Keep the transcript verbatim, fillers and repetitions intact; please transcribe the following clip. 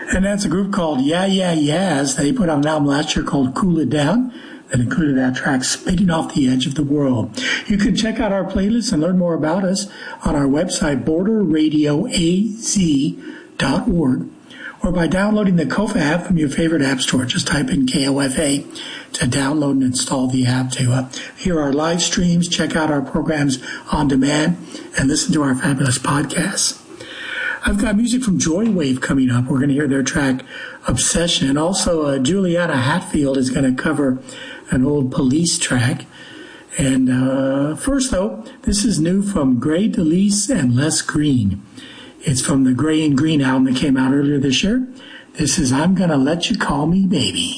And that's a group called Yeah Yeah Yeahs. They put out an album last year called Cool It Down that included that track Spitting Off the Edge of the World. You can check out our playlist and learn more about us on our website, border radio a z dot org, or by downloading the Kofa app from your favorite app store. Just type in K O F A to download and install the app to uh, hear our live streams, check out our programs on demand, and listen to our fabulous podcasts. I've got music from Joywave coming up. We're going to hear their track Obsession. And also, uh, Juliana Hatfield is going to cover an old Police track. And uh, first, though, this is new from Grey DeLise and Les Green. It's from the Grey and Green album that came out earlier this year. This is I'm Gonna Let You Call Me Baby.